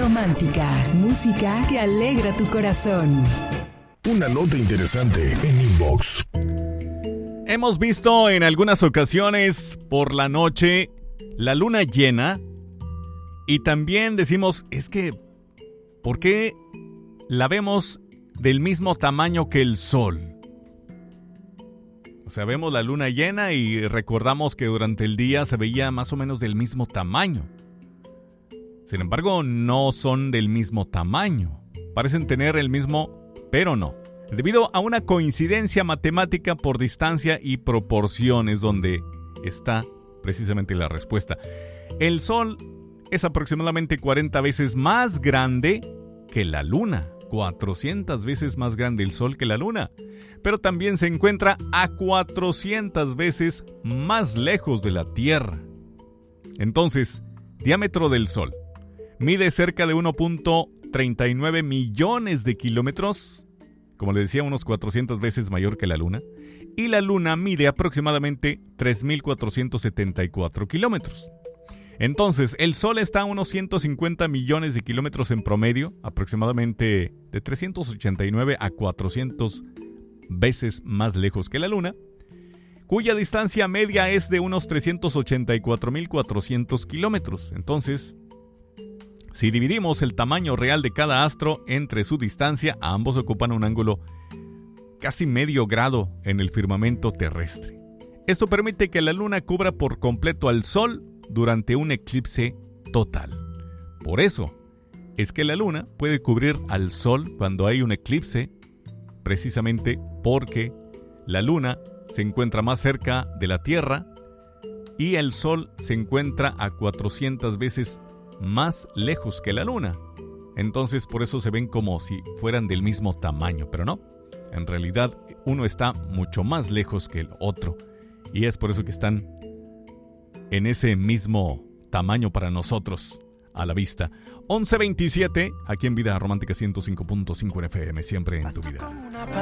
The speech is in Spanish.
Romántica, música que alegra tu corazón. Una nota interesante en Inbox. Hemos visto en algunas ocasiones por la noche la luna llena y también decimos, es que, ¿por qué la vemos del mismo tamaño que el sol? O sea, vemos la luna llena y recordamos que durante el día se veía más o menos del mismo tamaño. Sin embargo, no son del mismo tamaño. Parecen tener el mismo, pero no. Debido a una coincidencia matemática por distancia y proporciones, donde está precisamente la respuesta. El Sol es aproximadamente 40 veces más grande que la Luna. 400 veces más grande el Sol que la Luna. Pero también se encuentra a 400 veces más lejos de la Tierra. Entonces, diámetro del Sol. Mide cerca de 1.39 millones de kilómetros. Como les decía, unos 400 veces mayor que la Luna. Y la Luna mide aproximadamente 3.474 kilómetros. Entonces, el Sol está a unos 150 millones de kilómetros en promedio, aproximadamente de 389 a 400 veces más lejos que la Luna, cuya distancia media es de unos 384.400 kilómetros. Entonces, si dividimos el tamaño real de cada astro entre su distancia, ambos ocupan un ángulo casi medio grado en el firmamento terrestre. Esto permite que la Luna cubra por completo al Sol durante un eclipse total. Por eso es que la Luna puede cubrir al Sol cuando hay un eclipse, precisamente porque la Luna se encuentra más cerca de la Tierra y el Sol se encuentra a 400 veces más lejos que la Luna. Entonces por eso se ven como si fueran del mismo tamaño, pero no. En realidad uno está mucho más lejos que el otro y es por eso que están en ese mismo tamaño para nosotros a la vista. 11:27 aquí en Vida Romántica 105.5 FM, siempre en tu vida.